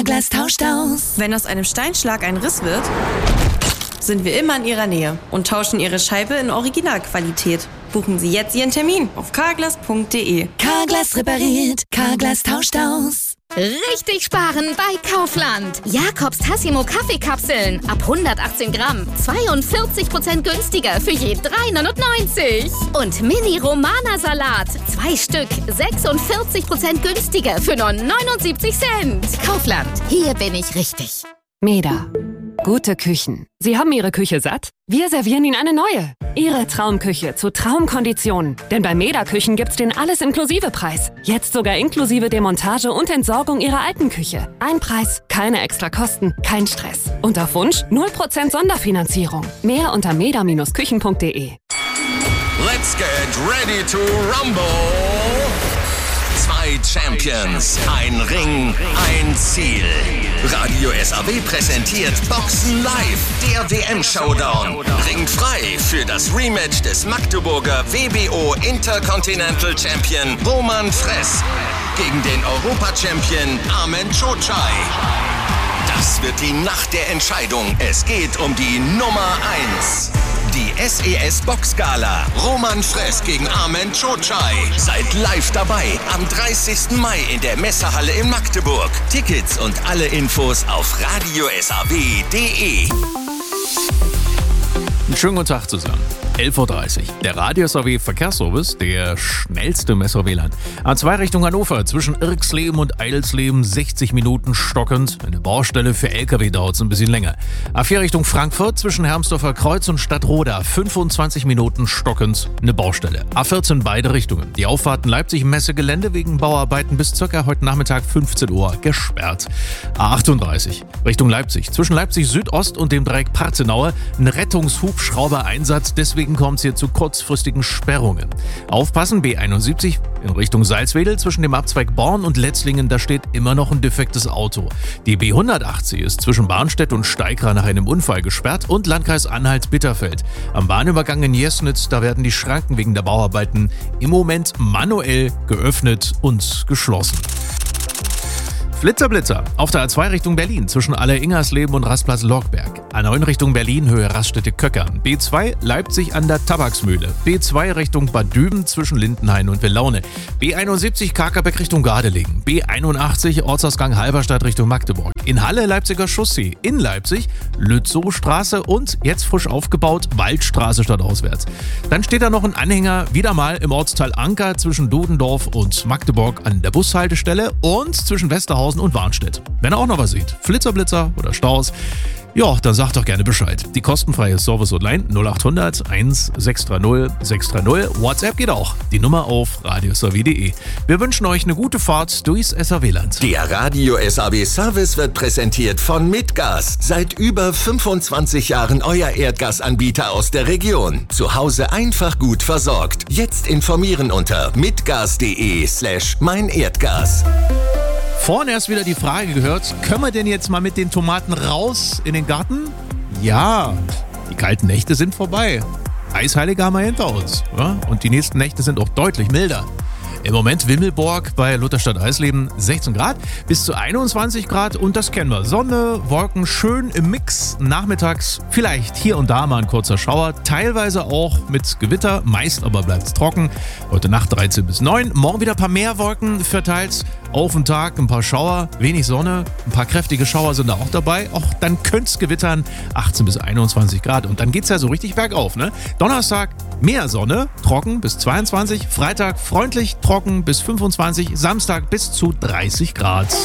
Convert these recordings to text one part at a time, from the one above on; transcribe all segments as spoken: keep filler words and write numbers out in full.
Carglass tauscht aus. Wenn aus einem Steinschlag ein Riss wird, sind wir immer in Ihrer Nähe und tauschen Ihre Scheibe in Originalqualität. Buchen Sie jetzt Ihren Termin auf carglass punkt de. Carglass repariert, Carglass tauscht aus. Richtig sparen bei Kaufland. Jakobs Tassimo Kaffeekapseln ab hundertachtzehn Gramm. zweiundvierzig Prozent günstiger für je drei neunundneunzig. Und Mini Romana Salat. Zwei Stück. sechsundvierzig Prozent günstiger für nur neunundsiebzig Cent. Kaufland. Hier bin ich richtig. Meda. Gute Küchen. Sie haben Ihre Küche satt? Wir servieren Ihnen eine neue. Ihre Traumküche zu Traumkonditionen. Denn bei Meda Küchen gibt's den Alles-Inklusive-Preis. Jetzt sogar inklusive Demontage und Entsorgung Ihrer alten Küche. Ein Preis, keine extra Kosten, kein Stress. Und auf Wunsch null Prozent Sonderfinanzierung. Mehr unter meda Bindestrich küchen punkt de. Let's get ready to rumble! Zwei Champions, ein Ring, ein Ziel. Radio S A W präsentiert Boxen Live, der W M-Showdown. Ringt frei für das Rematch des Magdeburger W B O Intercontinental Champion Roman Fress gegen den Europa-Champion Armen Cocai. Das wird die Nacht der Entscheidung. Es geht um die Nummer eins. Die S E S Boxgala. Roman Fress gegen Armen Cocai. Seid live dabei am dreißigsten Mai in der Messehalle in Magdeburg. Tickets und alle Infos auf radio s a w punkt de. Einen schönen guten Tag zusammen. elf Uhr dreißig. Der Radio S A W Verkehrsservice, der schnellste Messer W L A N. A zwei Richtung Hannover, zwischen Irksleben und Eidelsleben sechzig Minuten stockend. Eine Baustelle für L K W dauert es ein bisschen länger. A vier Richtung Frankfurt, zwischen Hermsdorfer Kreuz und Stadtroda fünfundzwanzig Minuten stockend. Eine Baustelle. A vierzehn beide Richtungen. Die Auffahrten Leipzig-Messegelände wegen Bauarbeiten bis circa heute Nachmittag fünfzehn Uhr gesperrt. A achtunddreißig Richtung Leipzig, zwischen Leipzig Südost und dem Dreieck Parzenaue ein Rettungshubschrauber-Einsatz, deswegen kommt es hier zu kurzfristigen Sperrungen. Aufpassen, B einundsiebzig in Richtung Salzwedel zwischen dem Abzweig Born und Letzlingen, da steht immer noch ein defektes Auto. Die B hundertachtzig ist zwischen Barnstedt und Steigra nach einem Unfall gesperrt und Landkreis Anhalt-Bitterfeld. Am Bahnübergang in Jesnitz, da werden die Schranken wegen der Bauarbeiten im Moment manuell geöffnet und geschlossen. Blitzer, Blitzer. Auf der A zwei Richtung Berlin zwischen Aller-Ingersleben und Rastplatz-Logberg. A neun Richtung Berlin, Höhe Raststätte-Köckern. B zwei Leipzig an der Tabaksmühle. B zwei Richtung Bad Düben zwischen Lindenhain und Villaune. B einundsiebzig Kakerbeck Richtung Gardelegen. B einundachtzig Ortsausgang Halberstadt Richtung Magdeburg. In Halle Leipziger Chaussee. In Leipzig Lützowstraße und jetzt frisch aufgebaut Waldstraße stadtauswärts. Dann steht da noch ein Anhänger wieder mal im Ortsteil Anker zwischen Dudendorf und Magdeburg an der Bushaltestelle und zwischen Westerhausen und Warnstedt. Wenn ihr auch noch was seht, Flitzerblitzer oder Staus, ja, dann sagt doch gerne Bescheid. Die kostenfreie Service-Hotline null achthundert eins sechs drei null sechs drei null. WhatsApp geht auch. Die Nummer auf radio s a w punkt de. Wir wünschen euch eine gute Fahrt durchs S A W-Land. Der Radio S A W Service wird präsentiert von Mitgas. Seit über fünfundzwanzig Jahren euer Erdgasanbieter aus der Region. Zu Hause einfach gut versorgt. Jetzt informieren unter mitgas.de slash mein Erdgas. Vorhin erst wieder die Frage gehört, können wir denn jetzt mal mit den Tomaten raus in den Garten? Ja, die kalten Nächte sind vorbei. Eisheilige haben wir hinter uns. Ja? Und die nächsten Nächte sind auch deutlich milder. Im Moment Wimmelburg bei Lutherstadt Eisleben sechzehn Grad bis zu einundzwanzig Grad und das kennen wir. Sonne, Wolken, schön im Mix. Nachmittags vielleicht hier und da mal ein kurzer Schauer, teilweise auch mit Gewitter, meist aber bleibt es trocken. Heute Nacht dreizehn bis neun, morgen wieder ein paar mehr Wolken verteilt. Auf den Tag ein paar Schauer, wenig Sonne, ein paar kräftige Schauer sind da auch dabei. Auch dann könnte es gewittern, achtzehn bis einundzwanzig Grad und dann geht es ja so richtig bergauf. Ne? Donnerstag mehr Sonne, trocken bis zweiundzwanzig, Freitag freundlich, trocken bis fünfundzwanzig, Samstag bis zu dreißig Grad.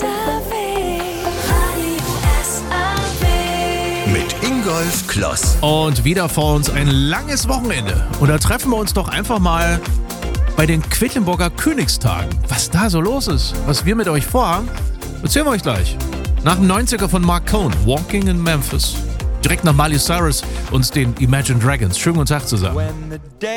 Mit Ingolf Kloss. Und wieder vor uns ein langes Wochenende. Und da treffen wir uns doch einfach mal bei den Quedlinburger Königstagen. Was da so los ist, was wir mit euch vorhaben, erzählen wir euch gleich. Nach dem neunziger von Mark Cohn, Walking in Memphis. Direkt nach Miley Cyrus und den Imagine Dragons. Schönen guten Tag zusammen.